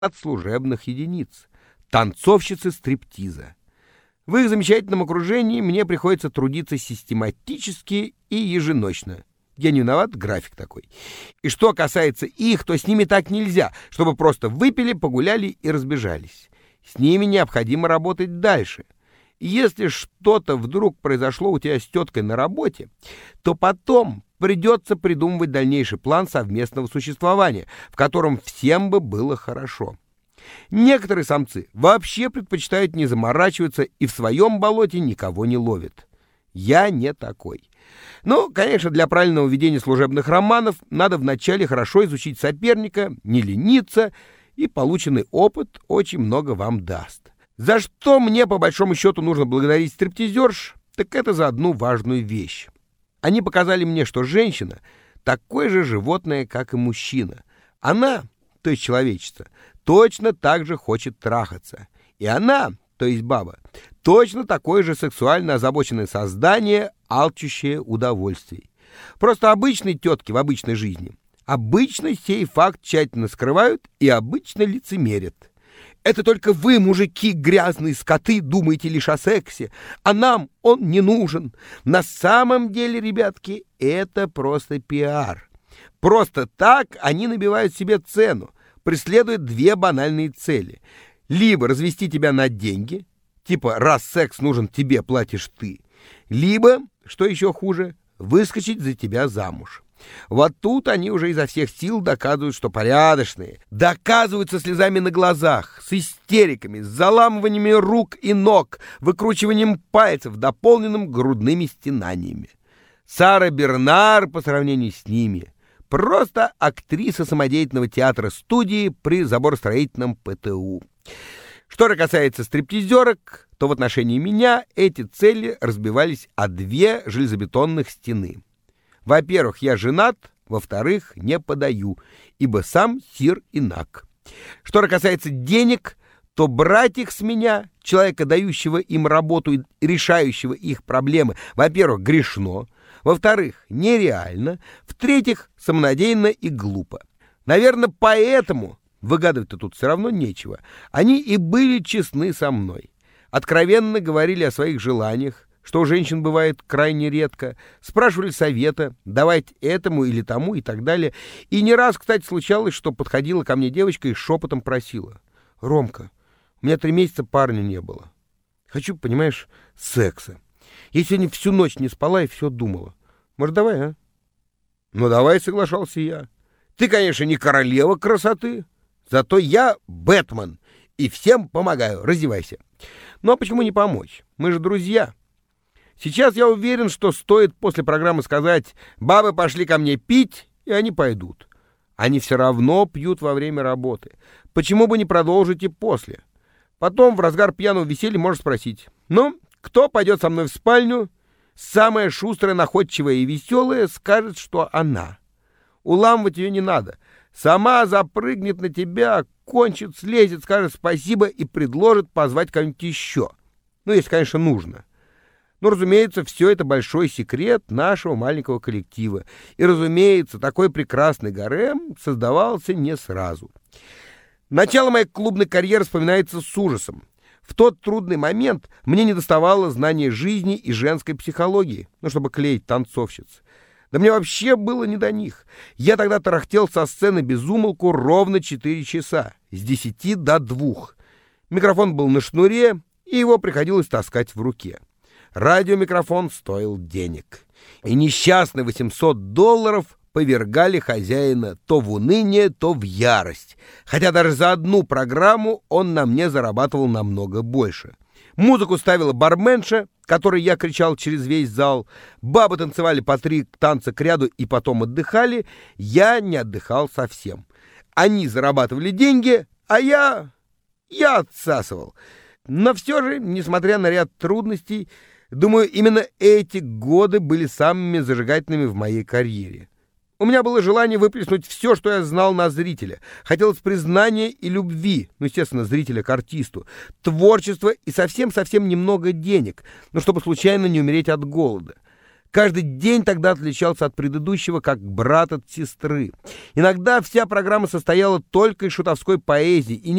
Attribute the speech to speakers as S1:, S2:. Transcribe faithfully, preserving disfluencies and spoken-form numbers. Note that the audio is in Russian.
S1: от служебных единиц, танцовщицы стриптиза. В их замечательном окружении мне приходится трудиться систематически и еженочно. Я не виноват, график такой. И что касается их, то с ними так нельзя, чтобы просто выпили, погуляли и разбежались. С ними необходимо работать дальше. И если что-то вдруг произошло у тебя с теткой на работе, то потом придется придумывать дальнейший план совместного существования, в котором всем бы было хорошо. Некоторые самцы вообще предпочитают не заморачиваться и в своем болоте никого не ловят. Я не такой. Ну, конечно, для правильного ведения служебных романов надо вначале хорошо изучить соперника, не лениться, и полученный опыт очень много вам даст. За что мне, по большому счету, нужно благодарить стриптизерш, так это за одну важную вещь. Они показали мне, что женщина — такое же животное, как и мужчина. Она, то есть человечица, точно так же хочет трахаться. И она, то есть баба, точно такое же сексуально озабоченное создание, алчущее удовольствий. Просто обычные тетки в обычной жизни обычно сей факт тщательно скрывают и обычно лицемерят. Это только вы, мужики, грязные скоты, думаете лишь о сексе, а нам он не нужен. На самом деле, ребятки, это просто пиар. Просто так они набивают себе цену, преследуют две банальные цели. Либо развести тебя на деньги, типа раз секс нужен тебе, платишь ты, либо, что еще хуже, выскочить за тебя замуж. Вот тут они уже изо всех сил доказывают, что порядочные. Доказывают со слезами на глазах, с истериками, с заламываниями рук и ног, выкручиванием пальцев, дополненным грудными стенаниями. Сара Бернар по сравнению с ними просто актриса самодеятельного театра-студии при заборостроительном ПТУ. Что же касается стриптизерок, то в отношении меня эти цели разбивались о две железобетонных стены. Во-первых, я женат, во-вторых, не подаю, ибо сам сир инак. Что же касается денег, то брать их с меня, человека, дающего им работу и решающего их проблемы, во-первых, грешно, во-вторых, нереально, в-третьих, самонадеянно и глупо. Наверное, поэтому, выгадывать-то тут все равно нечего, они и были честны со мной. Откровенно говорили о своих желаниях, что у женщин бывает крайне редко, спрашивали совета, давать этому или тому и так далее. И не раз, кстати, случалось, что подходила ко мне девочка и шепотом просила: «Ромка, у меня три месяца парня не было. Хочу, понимаешь, секса. Я сегодня всю ночь не спала и все думала. Может, давай, а?» «Ну, давай», — соглашался я. «Ты, конечно, не королева красоты, зато я Бэтмен и всем помогаю. Раздевайся». «Ну, а почему не помочь? Мы же друзья». Сейчас я уверен, что стоит после программы сказать: «Бабы пошли ко мне пить», и они пойдут. Они все равно пьют во время работы. Почему бы не продолжить и после? Потом в разгар пьяного веселья можешь спросить: «Ну, кто пойдет со мной в спальню?» Самая шустрая, находчивая и веселая скажет, что она. Уламывать ее не надо. Сама запрыгнет на тебя, кончит, слезет, скажет спасибо и предложит позвать кого-нибудь еще. Ну, если, конечно, нужно. Но, разумеется, все это большой секрет нашего маленького коллектива. И, разумеется, такой прекрасный гарем создавался не сразу. Начало моей клубной карьеры вспоминается с ужасом. В тот трудный момент мне недоставало знания жизни и женской психологии, ну, чтобы клеить танцовщиц. Да мне вообще было не до них. Я тогда тарахтел со сцены без умолку ровно четыре часа, с десяти до двух. Микрофон был на шнуре, и его приходилось таскать в руке. Радиомикрофон стоил денег. И несчастные восемьсот долларов повергали хозяина то в уныние, то в ярость. Хотя даже за одну программу он на мне зарабатывал намного больше. Музыку ставила барменша, которой я кричал через весь зал. Бабы танцевали по три танца к ряду и потом отдыхали. Я не отдыхал совсем. Они зарабатывали деньги, а я... я отсасывал. Но все же, несмотря на ряд трудностей, думаю, именно эти годы были самыми зажигательными в моей карьере. У меня было желание выплеснуть все, что я знал, на зрителя. Хотелось признания и любви, ну, естественно, зрителя к артисту, творчества и совсем-совсем немного денег, но чтобы случайно не умереть от голода. Каждый день тогда отличался от предыдущего, как брат от сестры. Иногда вся программа состояла только из шутовской поэзии, и